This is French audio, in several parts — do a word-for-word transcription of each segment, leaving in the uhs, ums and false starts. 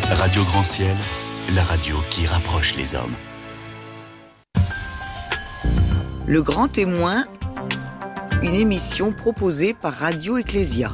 Radio Grand Ciel, la radio qui rapproche les hommes. Le Grand Témoin, une émission proposée par Radio Ecclésia.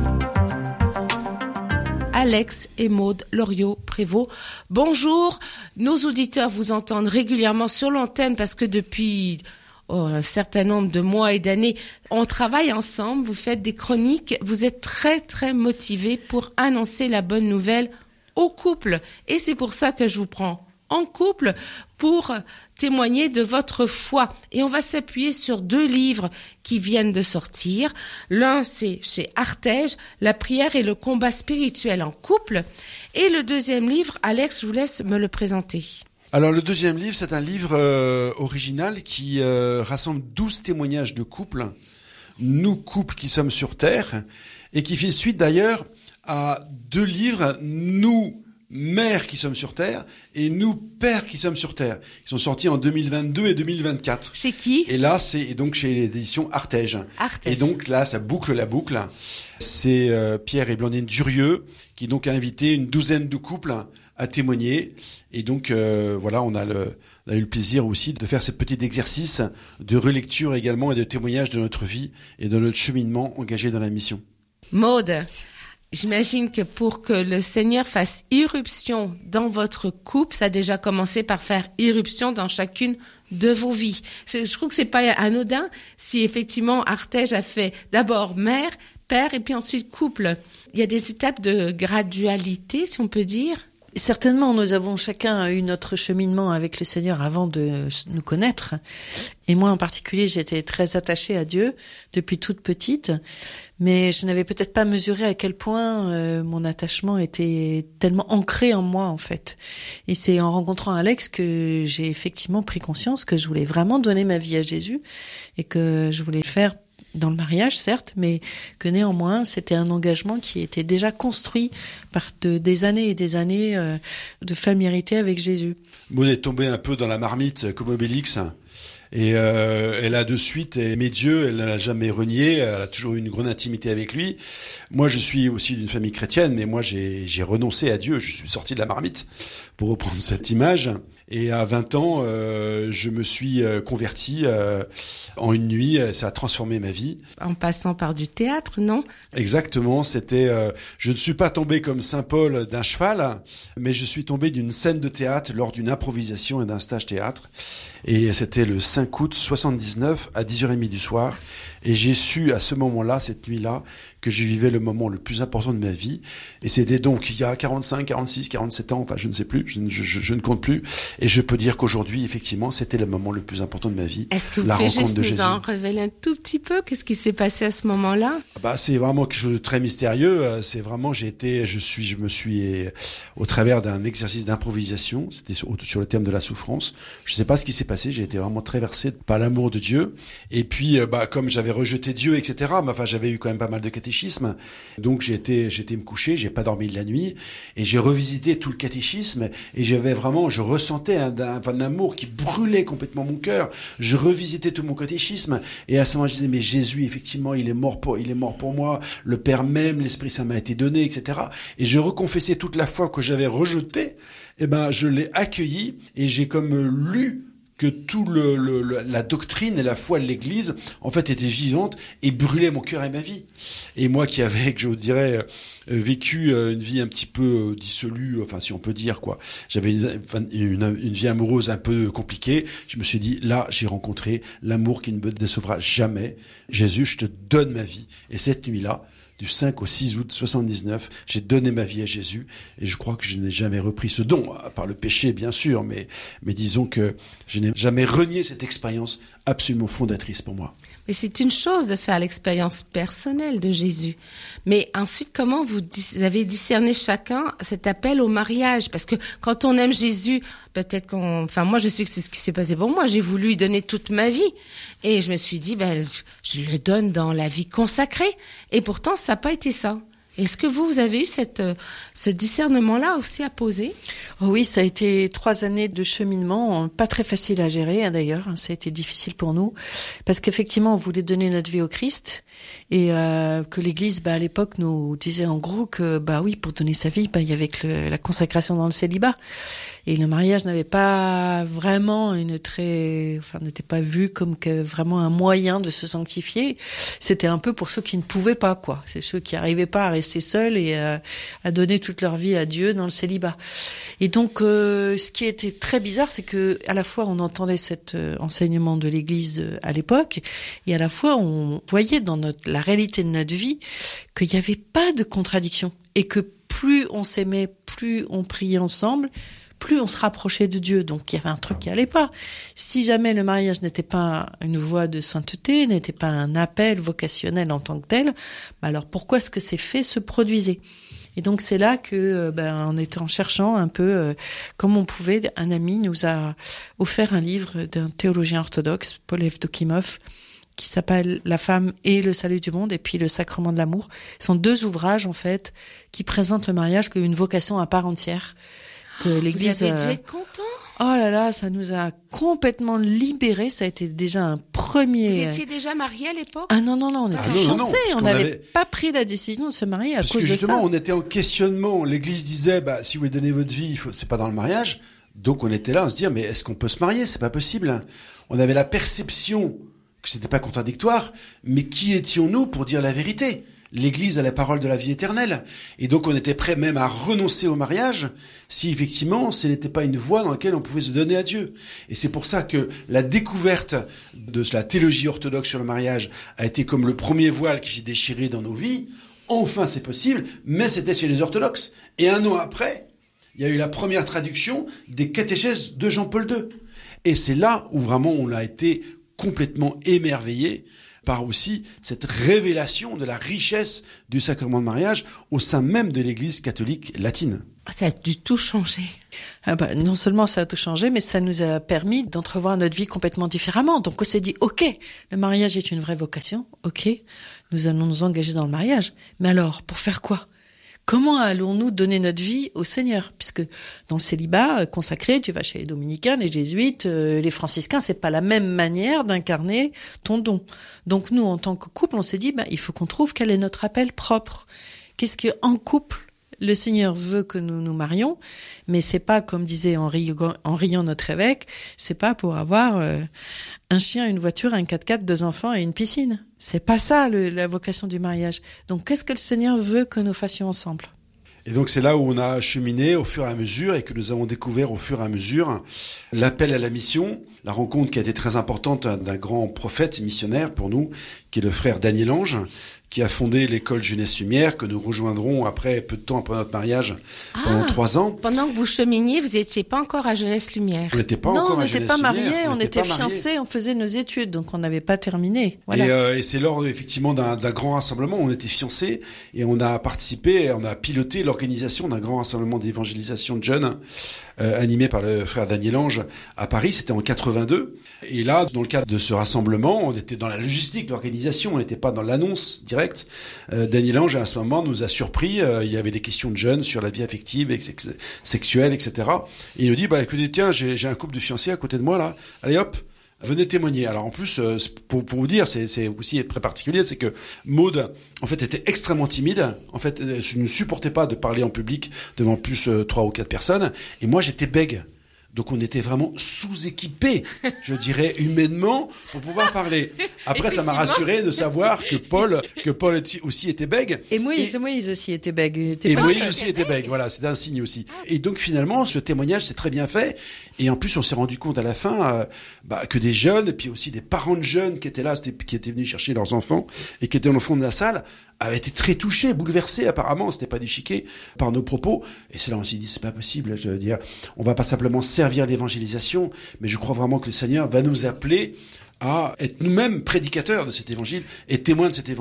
Alex et Maude Loriot-Prévost. Bonjour, nos auditeurs vous entendent régulièrement sur l'antenne parce que depuis oh, un certain nombre de mois et d'années, on travaille ensemble, vous faites des chroniques, vous êtes très très motivés pour annoncer la bonne nouvelle au couple. Et c'est pour ça que je vous prends en couple pour témoigner de votre foi. Et on va s'appuyer sur deux livres qui viennent de sortir. L'un, c'est chez Artege, La prière et le combat spirituel en couple. Et le deuxième livre, Alex, je vous laisse me le présenter. Alors le deuxième livre, c'est un livre euh, original qui euh, rassemble douze témoignages de couples, nous couples qui sommes sur Terre, et qui fait suite d'ailleurs à deux livres, nous mères qui sommes sur Terre et nous pères qui sommes sur Terre. Ils sont sortis en deux mille vingt-deux et deux mille vingt-quatre. Chez qui ? Et là, c'est et donc chez les éditions Artege. Artege. Et donc là, ça boucle la boucle. C'est euh, Pierre et Blandine Durieux qui donc a invité une douzaine de couples à témoigner. Et donc euh, voilà, on a le on a eu le plaisir aussi de faire ce petit exercice de relecture également et de témoignage de notre vie et de notre cheminement engagé dans la mission. Maude, j'imagine que pour que le Seigneur fasse irruption dans votre couple, ça a déjà commencé par faire irruption dans chacune de vos vies. Je trouve que c'est pas anodin si effectivement Artege a fait d'abord mère, père et puis ensuite couple. Il y a des étapes de gradualité, si on peut dire. Certainement, nous avons chacun eu notre cheminement avec le Seigneur avant de nous connaître. Et moi, en particulier, j'étais très attachée à Dieu depuis toute petite. Mais je n'avais peut-être pas mesuré à quel point euh, mon attachement était tellement ancré en moi, en fait. Et c'est en rencontrant Alex que j'ai effectivement pris conscience que je voulais vraiment donner ma vie à Jésus et que je voulais le faire dans le mariage, certes, mais que néanmoins, c'était un engagement qui était déjà construit par de, des années et des années euh, de familiarité avec Jésus. Maud est tombée un peu dans la marmite comme Obélix. Et euh, elle a de suite aimé Dieu, elle ne l'a jamais renié, elle a toujours eu une grande intimité avec lui. Moi, je suis aussi d'une famille chrétienne, mais moi, j'ai, j'ai renoncé à Dieu, je suis sorti de la marmite, pour reprendre cette image. Et à vingt ans, euh, je me suis euh, converti euh, en une nuit, ça a transformé ma vie. En passant par du théâtre, non ? Exactement, c'était... Euh, je ne suis pas tombé comme Saint Paul d'un cheval, mais je suis tombé d'une scène de théâtre lors d'une improvisation et d'un stage théâtre. Et c'était le cinq août soixante-dix-neuf à dix heures trente du soir. Et j'ai su à ce moment-là, cette nuit-là, que je vivais le moment le plus important de ma vie. Et c'était donc il y a quarante-cinq, quarante-six, quarante-sept ans, enfin je ne sais plus, je, je, je, je ne compte plus. Et je peux dire qu'aujourd'hui, effectivement, c'était le moment le plus important de ma vie. Est-ce que vous la pouvez rencontre juste de nous Jésus. en révéler un tout petit peu ? Qu'est-ce qui s'est passé à ce moment-là ? Bah c'est vraiment quelque chose de très mystérieux. C'est vraiment j'ai été, je suis, je me suis au travers d'un exercice d'improvisation. C'était sur, sur le thème de la souffrance. Je ne sais pas ce qui s'est passé. J'ai été vraiment traversé par l'amour de Dieu. Et puis bah comme j'avais rejeté Dieu, et cetera. Mais enfin j'avais eu quand même pas mal de catéchisme. Donc j'ai été, j'ai été me coucher. J'ai pas dormi de la nuit et j'ai revisité tout le catéchisme. Et j'avais vraiment, je ressentais un, un, un amour qui brûlait complètement mon cœur. Je revisitais tout mon catéchisme. Et à ce moment, je disais mais Jésus, effectivement, il est mort pour, il est mort pour moi. Le Père même, l'Esprit Saint m'a été donné, et cetera. Et je reconfessais toute la foi que j'avais rejetée. Eh ben, je l'ai accueilli et j'ai comme lu que tout le, le, le la doctrine et la foi de l'Église en fait était vivante et brûlait mon cœur et ma vie. Et moi qui avais, je dirais, vécu une vie un petit peu dissolue, enfin si on peut dire quoi, j'avais une, une, une vie amoureuse un peu compliquée. Je me suis dit là, j'ai rencontré l'amour qui ne me décevra jamais. Jésus, je te donne ma vie. Et cette nuit-là, du cinq au six août soixante-dix-neuf, j'ai donné ma vie à Jésus et je crois que je n'ai jamais repris ce don, à part le péché bien sûr, mais, mais disons que je n'ai jamais renié cette expérience absolument fondatrice pour moi. Mais c'est une chose de faire l'expérience personnelle de Jésus. Mais ensuite, comment vous, dis- vous avez discerné chacun cet appel au mariage ? Parce que quand on aime Jésus, peut-être qu'on... Enfin, moi, je sais que c'est ce qui s'est passé pour moi. J'ai voulu lui donner toute ma vie. Et je me suis dit, ben, je le donne dans la vie consacrée. Et pourtant, ça n'a pas été ça. Est-ce que vous, vous avez eu cette, ce discernement-là aussi à poser ? Oh oui, ça a été trois années de cheminement, pas très facile à gérer hein, d'ailleurs, ça a été difficile pour nous, parce qu'effectivement on voulait donner notre vie au Christ, Et euh, que l'Église, bah, à l'époque, nous disait en gros que, bah oui, pour donner sa vie, bah, il y avait que le, la consécration dans le célibat. Et le mariage n'avait pas vraiment une très, enfin, n'était pas vu comme que vraiment un moyen de se sanctifier. C'était un peu pour ceux qui ne pouvaient pas, quoi. C'est ceux qui n'arrivaient pas à rester seuls et à, à donner toute leur vie à Dieu dans le célibat. Et donc, euh, ce qui était très bizarre, c'est que à la fois on entendait cet euh, enseignement de l'Église euh, à l'époque, et à la fois on voyait dans notre la réalité de notre vie qu'il n'y avait pas de contradiction et que plus on s'aimait, plus on priait ensemble, plus on se rapprochait de Dieu. Donc il y avait un truc qui allait pas. Si jamais le mariage n'était pas une voie de sainteté, n'était pas un appel vocationnel en tant que tel, bah alors pourquoi est-ce que ces faits se produisaient ? Et donc c'est là que, ben, en étant cherchant un peu euh, comme on pouvait, un ami nous a offert un livre d'un théologien orthodoxe, Paul Evdokimov, qui s'appelle « La femme et le salut du monde » et puis « Le sacrement de l'amour ». Ce sont deux ouvrages, en fait, qui présentent le mariage comme une vocation à part entière. Que l'Église, vous avez dû euh, être content. Oh là là, ça nous a complètement libérés. Ça a été déjà un premier... Vous étiez déjà mariés à l'époque ? Ah non, non, non, on était Ah non, non, non, fiancés. parce on qu'on n'avait avait- pas pris la décision de se marier à Parce cause que de justement, ça. on était en questionnement. L'Église disait, bah, si vous voulez donner votre vie, il faut, c'est pas dans le mariage. Donc, on était là à se dire, mais est-ce qu'on peut se marier? C'est pas possible. On avait la perception que c'était pas contradictoire, mais qui étions-nous pour dire la vérité? L'Église a la parole de la vie éternelle. Et donc, on était prêt même à renoncer au mariage si effectivement, ce n'était pas une voie dans laquelle on pouvait se donner à Dieu. Et c'est pour ça que la découverte de la théologie orthodoxe sur le mariage a été comme le premier voile qui s'est déchiré dans nos vies. Enfin, c'est possible, mais c'était chez les orthodoxes. Et un an après, il y a eu la première traduction des catéchèses de Jean-Paul deux. Et c'est là où vraiment on a été complètement émerveillé par aussi cette révélation de la richesse du sacrement de mariage au sein même de l'Église catholique latine. Ça a dû tout changer. Ah bah, non seulement ça a tout changé, mais ça nous a permis d'entrevoir notre vie complètement différemment. Donc on s'est dit, ok, le mariage est une vraie vocation, ok, nous allons nous engager dans le mariage. Mais alors, pour faire quoi ? Comment allons-nous donner notre vie au Seigneur ? Puisque dans le célibat consacré, tu vas chez les dominicains, les jésuites, euh, les franciscains, c'est pas la même manière d'incarner ton don. Donc nous, en tant que couple, on s'est dit, bah, il faut qu'on trouve quel est notre appel propre. Qu'est-ce que en couple le Seigneur veut que nous nous marions, mais c'est pas, comme disait en riant, en riant notre évêque, c'est pas pour avoir euh, un chien, une voiture, un quatre-quatre, deux enfants et une piscine. C'est pas ça le, la vocation du mariage. Donc qu'est-ce que le Seigneur veut que nous fassions ensemble ? Et donc c'est là où on a cheminé au fur et à mesure et que nous avons découvert au fur et à mesure l'appel à la mission, la rencontre qui a été très importante d'un grand prophète missionnaire pour nous, qui est le frère Daniel Ange, qui a fondé l'école Jeunesse Lumière, que nous rejoindrons après, peu de temps après notre mariage, ah, pendant trois ans. Pendant que vous cheminiez, vous n'étiez pas encore à Jeunesse Lumière. On n'était pas non, encore on à n'était Jeunesse pas Lumière. mariés, on, on était pas fiancés, mariés. on faisait nos études, donc on n'avait pas terminé. Voilà. Et, euh, et c'est lors, effectivement, d'un, d'un grand rassemblement, on était fiancés, et on a participé, on a piloté l'organisation d'un grand rassemblement d'évangélisation de jeunes, euh, animé par le frère Daniel Ange à Paris, c'était en quatre-vingt-deux. Et là, dans le cadre de ce rassemblement, on était dans la logistique, l'organisation, on n'était pas dans l'annonce directe. Euh, Daniel Ange, à ce moment, nous a surpris. Euh, il y avait des questions de jeunes sur la vie affective, et sex- sexuelle, et cetera. Et il nous dit, bah écoutez, tiens, j'ai, j'ai un couple de fiancés à côté de moi là. Allez hop, venez témoigner. Alors en plus, euh, pour, pour vous dire, c'est, c'est aussi très particulier, c'est que Maud, en fait, était extrêmement timide. En fait, elle ne supportait pas de parler en public devant plus euh, trois ou quatre personnes. Et moi, j'étais bègue. Donc on était vraiment sous-équipés, je dirais, humainement, pour pouvoir parler. Après, ça m'a rassuré de savoir que Paul, que Paul aussi était bègue. Et Moïse, et, Moïse aussi était bègue. Et Moïse aussi était bègue. Voilà, c'était un signe aussi. Et donc finalement, ce témoignage s'est très bien fait. Et en plus, on s'est rendu compte à la fin euh, bah, que des jeunes, et puis aussi des parents de jeunes qui étaient là, qui étaient venus chercher leurs enfants et qui étaient dans le fond de la salle, avaient été très touchés, bouleversés apparemment. C'était pas du chiquet par nos propos. Et c'est là on s'est dit, c'est pas possible. Je veux dire, on va pas simplement servir l'évangélisation, mais je crois vraiment que le Seigneur va nous appeler à être nous-mêmes prédicateurs de cet évangile et témoins de cet évangile.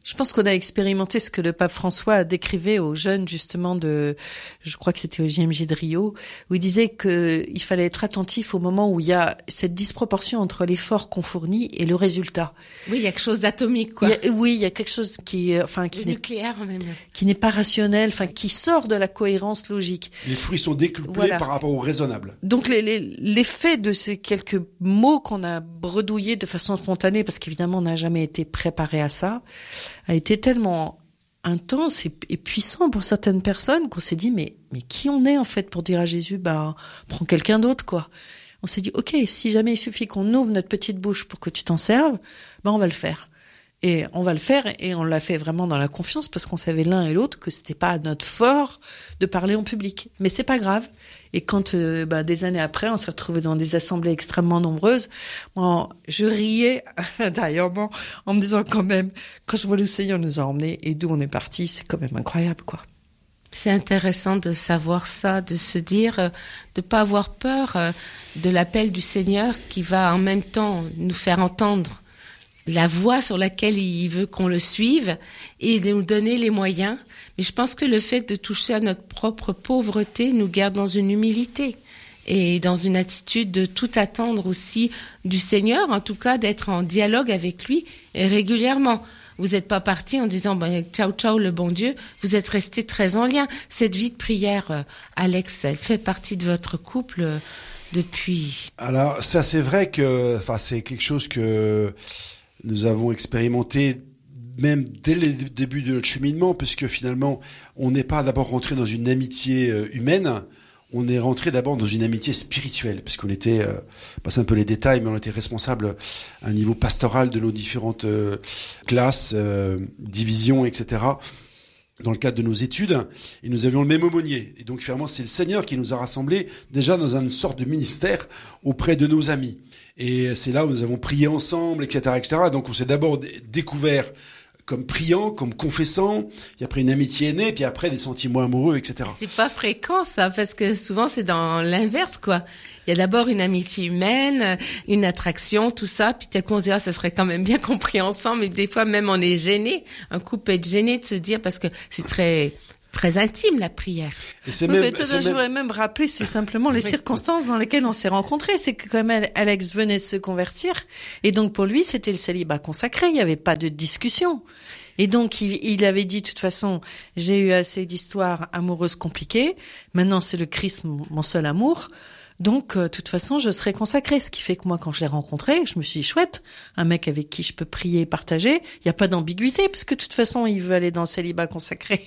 Je pense qu'on a expérimenté ce que le pape François décrivait aux jeunes, justement, de, je crois que c'était au J M J de Rio, où il disait que il fallait être attentif au moment où il y a cette disproportion entre l'effort qu'on fournit et le résultat. Oui, il y a quelque chose d'atomique, quoi. Il y a, oui, il y a quelque chose qui, enfin, qui n'est, nucléaire, même. qui n'est pas rationnel, enfin, qui sort de la cohérence logique. Les fruits sont décuplés voilà. par rapport au raisonnable. Donc, les, les, l'effet de ces quelques mots qu'on a bredouillés de façon spontanée, parce qu'évidemment, on n'a jamais été préparé à ça, a été tellement intense et, et puissant pour certaines personnes qu'on s'est dit mais mais qui on est en fait pour dire à Jésus bah prends quelqu'un d'autre quoi. On s'est dit ok, si jamais il suffit qu'on ouvre notre petite bouche pour que tu t'en serves, bah on va le faire. Et on va le faire et on l'a fait vraiment dans la confiance parce qu'on savait l'un et l'autre que c'était pas notre fort de parler en public. Mais c'est pas grave. Et quand, euh, bah, des années après, on s'est retrouvés dans des assemblées extrêmement nombreuses, moi, je riais intérieurement en me disant quand même, quand je vois le Seigneur nous a emmenés et d'où on est parti, c'est quand même incroyable, quoi. C'est intéressant de savoir ça, de se dire, de pas avoir peur de l'appel du Seigneur qui va en même temps nous faire entendre la voie sur laquelle il veut qu'on le suive et de nous donner les moyens. Mais je pense que le fait de toucher à notre propre pauvreté nous garde dans une humilité et dans une attitude de tout attendre aussi du Seigneur, en tout cas d'être en dialogue avec lui et régulièrement. Vous n'êtes pas parti en disant ben, « ciao, ciao, le bon Dieu », vous êtes resté très en lien. Cette vie de prière, Alex, elle fait partie de votre couple depuis... Alors, ça c'est vrai que enfin, c'est quelque chose que nous avons expérimenté même dès le début de notre cheminement, puisque finalement, on n'est pas d'abord rentré dans une amitié humaine, on est rentré d'abord dans une amitié spirituelle, puisqu'on était, euh, passe un peu les détails, mais on était responsable à un niveau pastoral de nos différentes euh, classes, euh, divisions, et cetera, dans le cadre de nos études, et nous avions le même aumônier. Et donc, finalement, c'est le Seigneur qui nous a rassemblés déjà dans une sorte de ministère auprès de nos amis. Et c'est là où nous avons prié ensemble, et cetera, et cetera. Donc, on s'est d'abord d- découvert comme priant, comme confessant, puis après une amitié est née, puis après des sentiments amoureux, et cetera. C'est pas fréquent ça, parce que souvent c'est dans l'inverse quoi. Il y a d'abord une amitié humaine, une attraction, tout ça, puis t'as qu'on se dit ah ça serait quand même bien qu'on prie ensemble, et des fois même on est gêné, un couple peut être gêné de se dire parce que c'est très très intime la prière. Et c'est oui, même, mais tout, c'est je même... voudrais même rappeler, c'est simplement les oui. circonstances dans lesquelles on s'est rencontrés. C'est que quand même Alex venait de se convertir, et donc pour lui c'était le célibat consacré. Il n'y avait pas de discussion. Et donc il, il avait dit de toute façon, j'ai eu assez d'histoires amoureuses compliquées. Maintenant c'est le Christ mon, mon seul amour. Donc, de euh, toute façon, je serai consacrée. Ce qui fait que moi, quand je l'ai rencontré, je me suis dit, chouette, un mec avec qui je peux prier et partager. Il n'y a pas d'ambiguïté, parce que de toute façon, il veut aller dans le célibat consacré.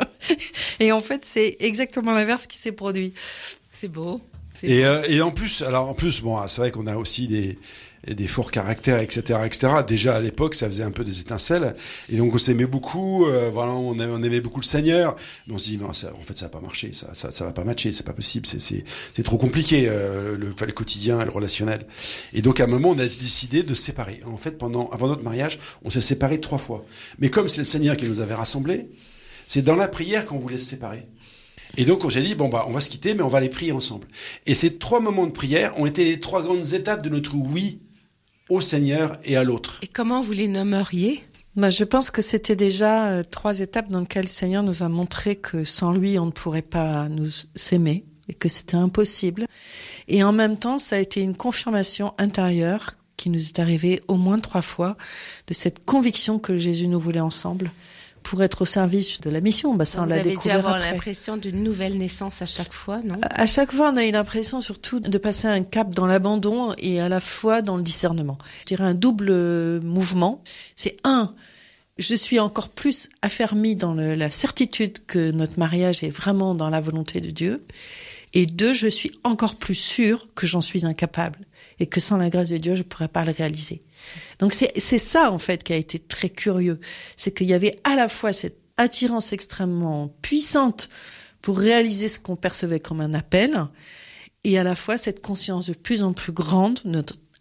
Et en fait, c'est exactement l'inverse qui s'est produit. C'est beau. C'est et, beau. Euh, et en plus, alors en plus, bon, c'est vrai qu'on a aussi des des forts caractères, et cetera, et cetera. Déjà à l'époque, ça faisait un peu des étincelles, et donc on s'aimait beaucoup. Euh, voilà, on aimait, on aimait beaucoup le Seigneur. Mais on se dit non, ça, en fait, ça va pas marcher, ça, ça, ça va pas matcher, c'est pas possible, c'est c'est c'est trop compliqué euh, le, le quotidien, et le relationnel. Et donc à un moment, on a décidé de se séparer. En fait, pendant avant notre mariage, on s'est séparés trois fois. Mais comme c'est le Seigneur qui nous avait rassemblés, c'est dans la prière qu'on voulait se séparer. Et donc on s'est dit bon bah on va se quitter, mais on va aller prier ensemble. Et ces trois moments de prière ont été les trois grandes étapes de notre oui au Seigneur et à l'autre. Et comment vous les nommeriez ? Bah, je pense que c'était déjà euh, trois étapes dans lesquelles le Seigneur nous a montré que sans lui, on ne pourrait pas nous s'aimer et que c'était impossible. Et en même temps, ça a été une confirmation intérieure qui nous est arrivée au moins trois fois de cette conviction que Jésus nous voulait ensemble pour être au service de la mission. Bah, ça, on vous l'a avez découvert dû avoir après. l'impression d'une nouvelle naissance à chaque fois, non ? À chaque fois, on a eu l'impression surtout de passer un cap dans l'abandon et à la fois dans le discernement. Je dirais un double mouvement. C'est un, je suis encore plus affermie dans le, la certitude que notre mariage est vraiment dans la volonté de Dieu. Et deux, je suis encore plus sûre que j'en suis incapable et que sans la grâce de Dieu, je ne pourrais pas le réaliser. Donc c'est, c'est ça, en fait, qui a été très curieux. C'est qu'il y avait à la fois cette attirance extrêmement puissante pour réaliser ce qu'on percevait comme un appel et à la fois cette conscience de plus en plus grande, notre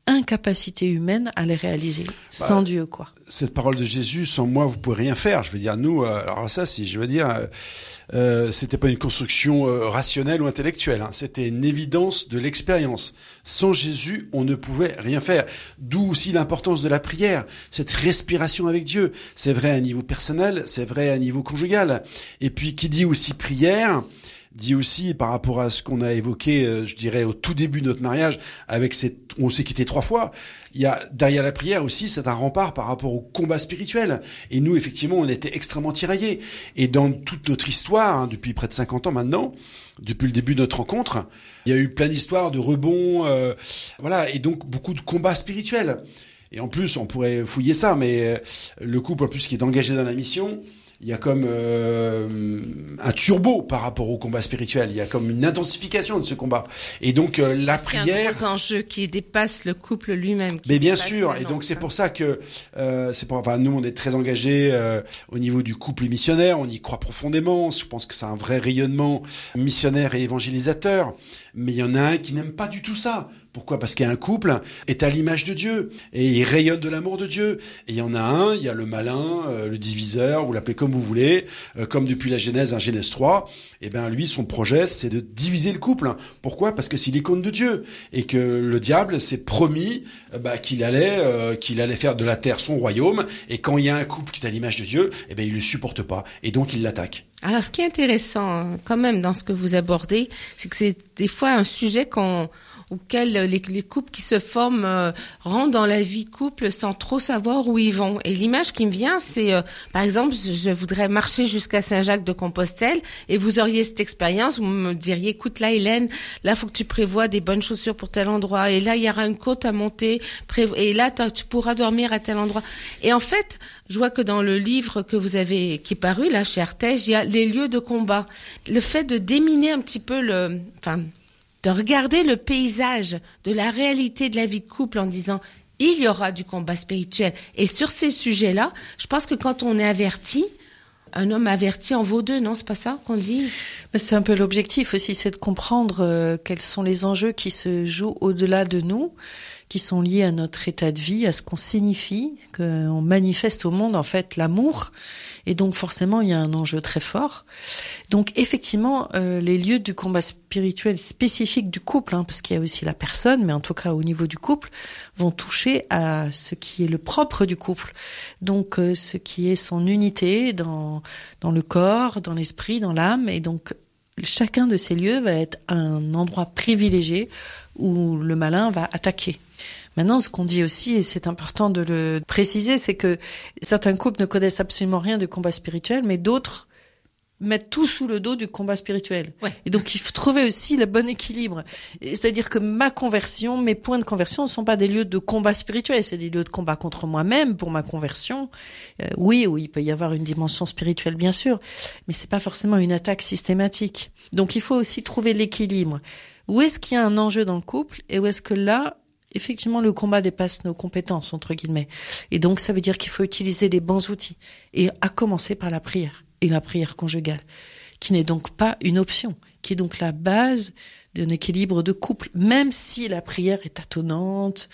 incapacité humaine à les réaliser. Bah, sans Dieu, quoi. Cette parole de Jésus, sans moi, vous pouvez rien faire. Je veux dire, nous, euh, alors ça, si je veux dire, euh, euh, c'était pas une construction euh, rationnelle ou intellectuelle. Hein, c'était une évidence de l'expérience. Sans Jésus, on ne pouvait rien faire. D'où aussi l'importance de la prière, cette respiration avec Dieu. C'est vrai à un niveau personnel, c'est vrai à un niveau conjugal. Et puis, qui dit aussi prière, dit aussi par rapport à ce qu'on a évoqué, euh, je dirais au tout début de notre mariage, avec cette, on s'est quitté trois fois. Il y a derrière la prière aussi, c'est un rempart par rapport au combat spirituel. Et nous, effectivement, on était extrêmement tiraillés. Et dans toute notre histoire, hein, depuis près de cinquante ans maintenant, depuis le début de notre rencontre, il y a eu plein d'histoires de rebonds, euh, voilà, et donc beaucoup de combats spirituels. Et en plus, on pourrait fouiller ça, mais le couple en plus qui est engagé dans la mission, il y a comme euh, un turbo par rapport au combat spirituel. Il y a comme une intensification de ce combat. Et donc euh, la Parce prière. qu'il y a un gros enjeu qui dépasse le couple lui-même. Mais bien sûr. Et donc c'est pour ça que euh, c'est pour. Enfin nous on est très engagés euh, au niveau du couple missionnaire. On y croit profondément. Je pense que c'est un vrai rayonnement missionnaire et évangélisateur. Mais il y en a un qui n'aime pas du tout ça. Pourquoi ? Parce qu'un couple est à l'image de Dieu et il rayonne de l'amour de Dieu. Et il y en a un, il y a le malin, euh, le diviseur, vous l'appelez comme vous voulez, euh, comme depuis la Genèse, un Genèse trois. Et ben lui, son projet, c'est de diviser le couple. Pourquoi ? Parce que c'est l'icône de Dieu et que le diable s'est promis euh, bah, qu'il allait, euh, qu'il allait faire de la terre son royaume. Et quand il y a un couple qui est à l'image de Dieu, eh ben il le supporte pas et donc il l'attaque. Alors, ce qui est intéressant, quand même, dans ce que vous abordez, c'est que c'est des fois un sujet qu'on, auquel les, les couples qui se forment euh, rentrent dans la vie de couple sans trop savoir où ils vont. Et l'image qui me vient, c'est, euh, par exemple, je, je voudrais marcher jusqu'à Saint-Jacques-de-Compostelle et vous auriez cette expérience, vous me diriez, écoute, là, Hélène, là, faut que tu prévois des bonnes chaussures pour tel endroit. Et là, il y aura une côte à monter. Prévo- et là, tu pourras dormir à tel endroit. Et en fait, je vois que dans le livre que vous avez, qui est paru, là, chez Artege, il y a les lieux de combat. Le fait de déminer un petit peu le, enfin, de regarder le paysage de la réalité de la vie de couple en disant, il y aura du combat spirituel. Et sur ces sujets-là, je pense que quand on est averti, un homme averti en vaut deux, non? C'est pas ça qu'on dit? C'est un peu l'objectif aussi, c'est de comprendre euh, quels sont les enjeux qui se jouent au-delà de nous, qui sont liés à notre état de vie, à ce qu'on signifie, qu'on manifeste au monde en fait l'amour. Et donc forcément, il y a un enjeu très fort. Donc effectivement, euh, les lieux du combat spirituel spécifique du couple, hein, parce qu'il y a aussi la personne, mais en tout cas au niveau du couple, vont toucher à ce qui est le propre du couple. Donc euh, ce qui est son unité dans dans le corps, dans l'esprit, dans l'âme. Et donc chacun de ces lieux va être un endroit privilégié où le malin va attaquer. Maintenant, ce qu'on dit aussi, et c'est important de le préciser, c'est que certains couples ne connaissent absolument rien du combat spirituel, mais d'autres mettent tout sous le dos du combat spirituel. Ouais. Et donc, il faut trouver aussi le bon équilibre. C'est-à-dire que ma conversion, mes points de conversion ne sont pas des lieux de combat spirituel, c'est des lieux de combat contre moi-même pour ma conversion. Euh, oui, oui, il peut y avoir une dimension spirituelle, bien sûr, mais c'est pas forcément une attaque systématique. Donc, il faut aussi trouver l'équilibre. Où est-ce qu'il y a un enjeu dans le couple et où est-ce que là, effectivement, le combat dépasse nos compétences, entre guillemets. Et donc, ça veut dire qu'il faut utiliser les bons outils. Et à commencer par la prière. Et la prière conjugale. Qui n'est donc pas une option. Qui est donc la base d'un équilibre de couple. Même si la prière est tâtonnante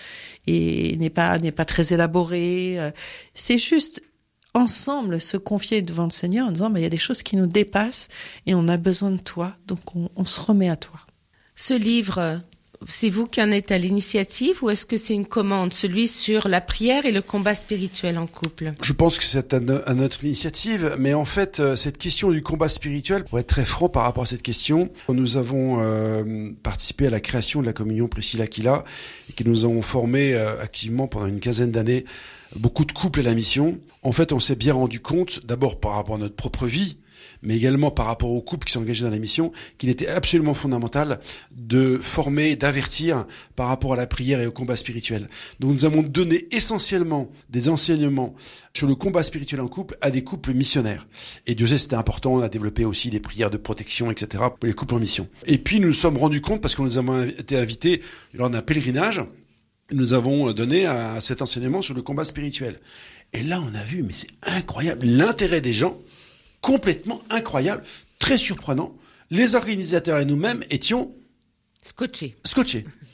et n'est pas, n'est pas très élaborée. C'est juste, ensemble, se confier devant le Seigneur en disant, bah, il y a des choses qui nous dépassent et on a besoin de toi. Donc, on, on se remet à toi. Ce livre, c'est vous qui en êtes à l'initiative ou est-ce que c'est une commande, celui sur la prière et le combat spirituel en couple? Je pense que c'est à, no- à notre initiative, mais en fait, euh, cette question du combat spirituel, pour être très franc par rapport à cette question, nous avons euh, participé à la création de la communion Priscilla Aquila et qui nous avons formé euh, activement pendant une quinzaine d'années beaucoup de couples à la mission. En fait, on s'est bien rendu compte, d'abord par rapport à notre propre vie, mais également par rapport aux couples qui sont engagés dans la mission, qu'il était absolument fondamental de former, d'avertir par rapport à la prière et au combat spirituel. Donc nous avons donné essentiellement des enseignements sur le combat spirituel en couple à des couples missionnaires. Et Dieu sait, c'était important, on a développé aussi des prières de protection, et cetera pour les couples en mission. Et puis nous nous sommes rendus compte, parce que nous avons été invités lors d'un pèlerinage, nous avons donné à cet enseignement sur le combat spirituel. Et là, on a vu, mais c'est incroyable, l'intérêt des gens, complètement incroyable, très surprenant. Les organisateurs et nous-mêmes étions Scotché. scotchés.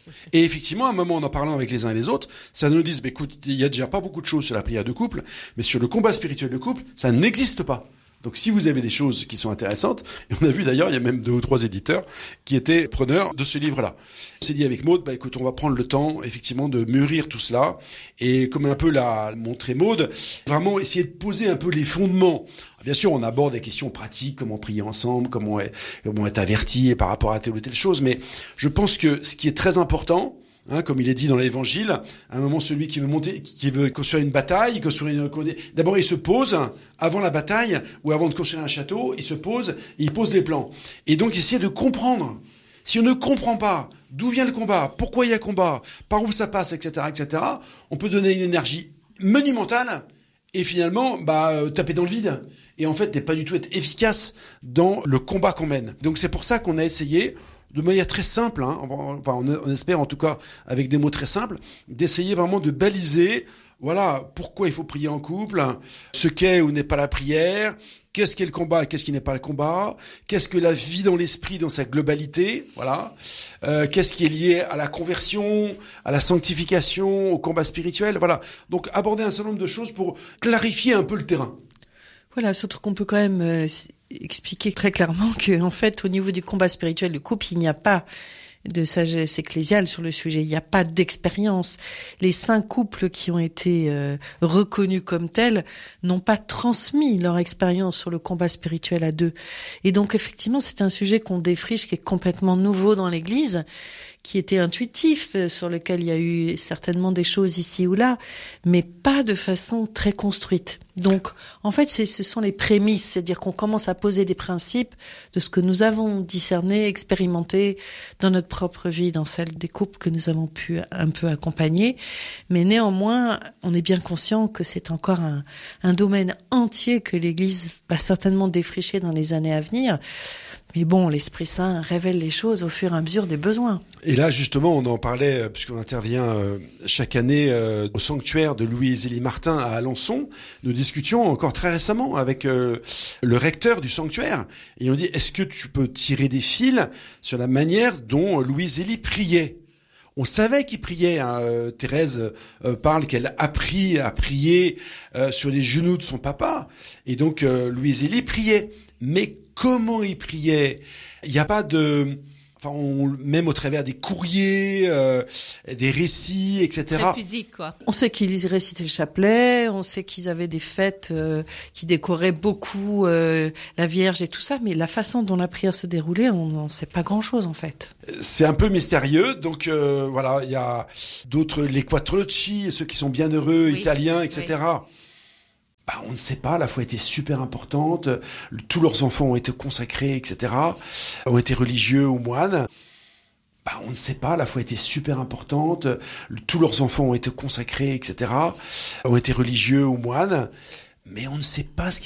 Et effectivement, à un moment, en en parlant avec les uns et les autres, ça nous dit, bah, écoute, il y a déjà pas beaucoup de choses sur la prière de couple, mais sur le combat spirituel de couple, ça n'existe pas. Donc si vous avez des choses qui sont intéressantes, et on a vu d'ailleurs, il y a même deux ou trois éditeurs qui étaient preneurs de ce livre-là. On s'est dit avec Maud, bah écoute, on va prendre le temps effectivement de mûrir tout cela, et comme un peu l'a montré Maud, vraiment essayer de poser un peu les fondements. Bien sûr, on aborde des questions pratiques, comment prier ensemble, comment être, comment être averti par rapport à telle ou telle chose, mais je pense que ce qui est très important, Hein, comme il est dit dans l'Évangile, à un moment, celui qui veut monter, qui veut construire une bataille, construire une... d'abord il se pose avant la bataille ou avant de construire un château, il se pose et il pose les plans. Et donc essayer de comprendre. Si on ne comprend pas d'où vient le combat, pourquoi il y a combat, par où ça passe, et cetera, et cetera, on peut donner une énergie monumentale et finalement bah euh, taper dans le vide. Et en fait, ne pas du tout être efficace dans le combat qu'on mène. Donc c'est pour ça qu'on a essayé, de manière très simple, hein, enfin on, on espère en tout cas avec des mots très simples, d'essayer vraiment de baliser, voilà, pourquoi il faut prier en couple, ce qu'est ou n'est pas la prière, qu'est-ce qu'est le combat et qu'est-ce qui n'est pas le combat, qu'est-ce que la vie dans l'esprit dans sa globalité, voilà, euh, qu'est-ce qui est lié à la conversion, à la sanctification, au combat spirituel, voilà. Donc aborder un certain nombre de choses pour clarifier un peu le terrain. Voilà, surtout qu'on peut quand même euh, expliquer très clairement que, en fait, au niveau du combat spirituel du couple, il n'y a pas de sagesse ecclésiale sur le sujet. Il n'y a pas d'expérience. Les cinq couples qui ont été euh, reconnus comme tels n'ont pas transmis leur expérience sur le combat spirituel à deux. Et donc, effectivement, c'est un sujet qu'on défriche, qui est complètement nouveau dans l'Église, qui était intuitif, sur lequel il y a eu certainement des choses ici ou là, mais pas de façon très construite. Donc, en fait, c'est, ce sont les prémices, c'est-à-dire qu'on commence à poser des principes de ce que nous avons discerné, expérimenté dans notre propre vie, dans celle des couples que nous avons pu un peu accompagner. Mais néanmoins, on est bien conscient que c'est encore un, un domaine entier que l'Église va certainement défricher dans les années à venir. Mais bon, l'Esprit Saint révèle les choses au fur et à mesure des besoins. Et là, justement, on en parlait, puisqu'on intervient euh, chaque année euh, au sanctuaire de Louis-Zélie Martin à Alençon. Nous discutions encore très récemment avec euh, le recteur du sanctuaire. Et on dit, est-ce que tu peux tirer des fils sur la manière dont Louis-Zélie priait ? On savait qu'il priait. Hein. Euh, Thérèse euh, parle qu'elle a appris à prier euh, sur les genoux de son papa. Et donc, euh, Louis-Zélie priait. Mais comment il priait ? Il n'y a pas de... Enfin, on, même au travers des courriers, euh, des récits, et cetera. Très pudique, quoi. On sait qu'ils récitaient le chapelet, on sait qu'ils avaient des fêtes euh, qui décoraient beaucoup euh, la Vierge et tout ça, mais la façon dont la prière se déroulait, on n'en sait pas grand-chose, en fait. C'est un peu mystérieux, donc euh, voilà, il y a d'autres, les Quattrocci, ceux qui sont bienheureux, oui, italiens, et cetera. Oui. Bah, on ne sait pas, la foi était super importante, tous leurs enfants ont été consacrés, et cetera, ont été religieux ou moines. Bah, on ne sait pas, la foi était super importante, tous leurs enfants ont été consacrés, et cetera, ont été religieux ou moines, mais on ne sait pas ce qui